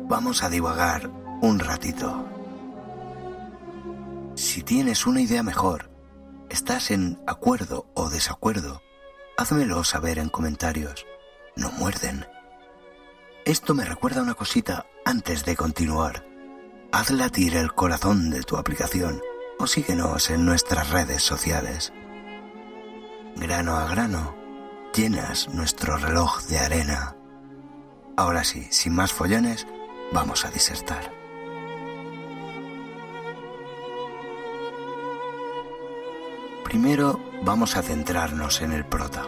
vamos a divagar un ratito. Si tienes una idea mejor, estás en acuerdo o desacuerdo, házmelo saber en comentarios. No muerden. Esto me recuerda una cosita antes de continuar. Haz latir el corazón de tu aplicación o síguenos en nuestras redes sociales. Grano a grano, llenas nuestro reloj de arena. Ahora sí, sin más follones, vamos a disertar. Primero vamos a centrarnos en el prota.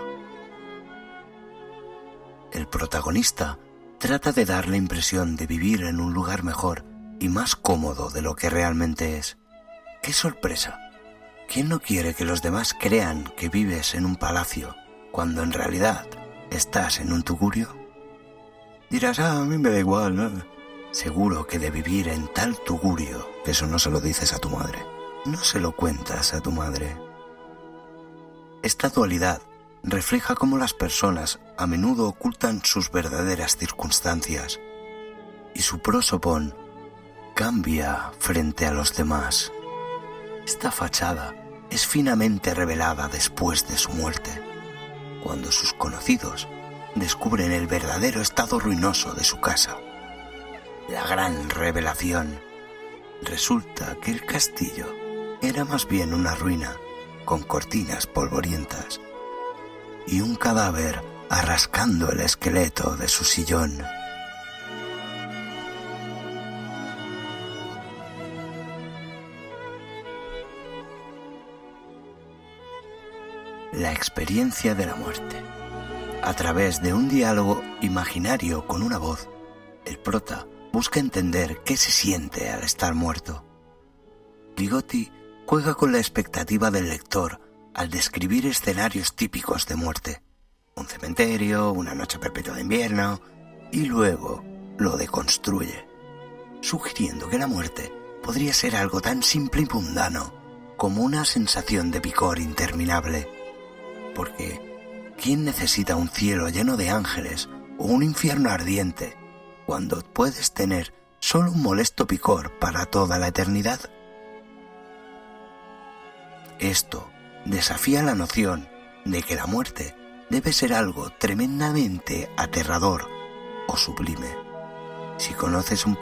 El protagonista trata de dar la impresión de vivir en un lugar mejor y más cómodo de lo que realmente es. ¡Qué sorpresa! ¿Quién no quiere que los demás crean que vives en un palacio cuando en realidad estás en un tugurio? Dirás, a mí me da igual, ¿no? Seguro que de vivir en tal tugurio, eso no se lo dices a tu madre, no se lo cuentas a tu madre. Esta dualidad refleja cómo las personas a menudo ocultan sus verdaderas circunstancias y su prosopón cambia frente a los demás. Esta fachada es finamente revelada después de su muerte, cuando sus conocidos descubren el verdadero estado ruinoso de su casa. La gran revelación. Resulta que el castillo era más bien una ruina con cortinas polvorientas y un cadáver arrascando el esqueleto de su sillón. La experiencia de la muerte. A través de un diálogo imaginario con una voz, el prota busca entender qué se siente al estar muerto. Ligotti juega con la expectativa del lector al describir escenarios típicos de muerte. Un cementerio, una noche perpetua de invierno, y luego lo deconstruye, sugiriendo que la muerte podría ser algo tan simple y mundano como una sensación de picor interminable. Porque, ¿quién necesita un cielo lleno de ángeles o un infierno ardiente cuando puedes tener solo un molesto picor para toda la eternidad? Esto desafía la noción de que la muerte debe ser algo tremendamente aterrador o sublime. Si conoces un